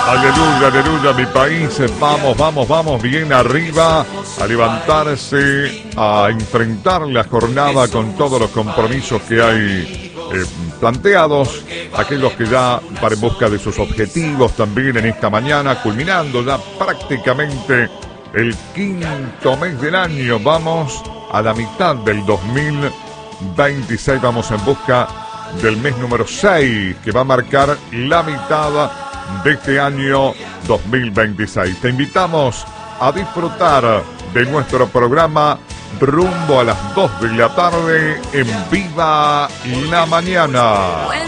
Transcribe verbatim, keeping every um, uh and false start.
Aleluya, aleluya, mi país. Vamos, vamos, vamos bien arriba, a levantarse, a enfrentar la jornada con todos los compromisos que hay eh, planteados, aquellos que ya van en busca de sus objetivos también en esta mañana, culminando ya prácticamente el quinto mes del año. Vamos a la mitad del dos mil veintiséis, vamos en busca del mes número seis, que va a marcar la mitad de este año dos mil veintiséis. Te invitamos a disfrutar de nuestro programa rumbo a las dos de la tarde en Viva la Mañana.